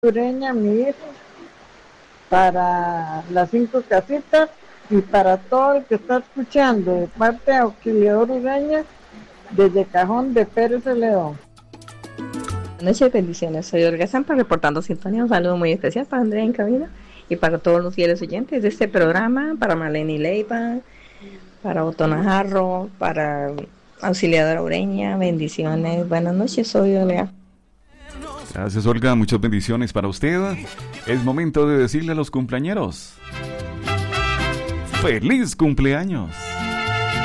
Ureña, mi hijo, para las 5 casitas y para todo el que está escuchando de parte de Auxiliador Ureña desde Cajón de Pérez de León. Buenas noches, bendiciones. Soy Olga Zampa reportando sintonía. Un saludo muy especial para Andrea en cabina y para todos los fieles oyentes de este programa, para Marlene Leiva, para Otto Najarro, para Auxiliadora Ureña. Bendiciones. Buenas noches, soy Olga. Gracias, Olga. Muchas bendiciones para usted. Es momento de decirle a los cumpleañeros: ¡Feliz cumpleaños!